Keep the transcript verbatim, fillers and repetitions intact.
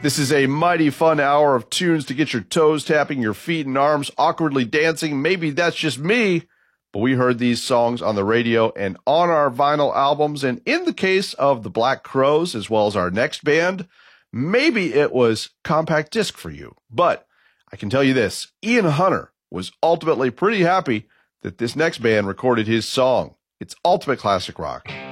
This is a mighty fun hour of tunes to get your toes tapping, your feet and arms awkwardly dancing. Maybe that's just me, but we heard these songs on the radio and on our vinyl albums. And in the case of the Black Crowes, as well as our next band, maybe it was compact disc for you. But I can tell you this, Ian Hunter was ultimately pretty happy that this next band recorded his song. It's ultimate classic rock.